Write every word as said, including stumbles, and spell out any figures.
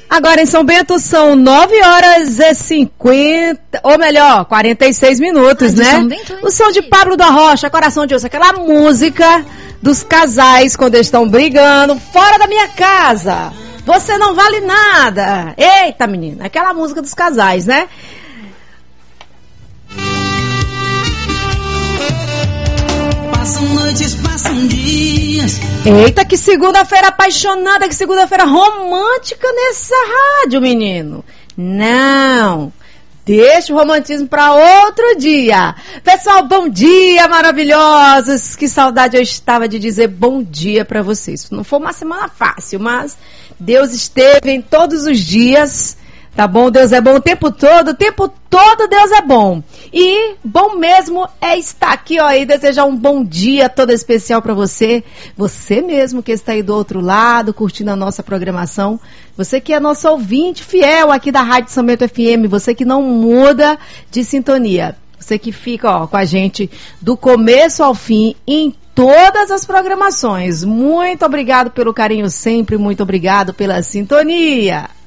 Agora em São Bento são nove horas e cinquenta, ou melhor, quarenta e seis minutos, ah, né? São Bento, o som de Pablo da Rocha, Coração de Osso, aquela música dos casais quando eles estão brigando, fora da minha casa, você não vale nada. Eita, menina, aquela música dos casais, né? Passam noites, passam dias. Eita, que segunda-feira apaixonada, que segunda-feira romântica nessa rádio, menino. Não, deixa o romantismo para outro dia. Pessoal, bom dia, maravilhosos. Que saudade eu estava de dizer bom dia para vocês. Não foi uma semana fácil, mas Deus esteve em todos os dias. Tá bom? Deus é bom o tempo todo, o tempo todo Deus é bom. E bom mesmo é estar aqui, ó, e desejar um bom dia todo especial para você. Você mesmo que está aí do outro lado, curtindo a nossa programação. Você que é nosso ouvinte fiel aqui da Rádio São Bento F M. Você que não muda de sintonia. Você que fica, ó, com a gente do começo ao fim em todas as programações. Muito obrigado pelo carinho sempre, muito obrigado pela sintonia.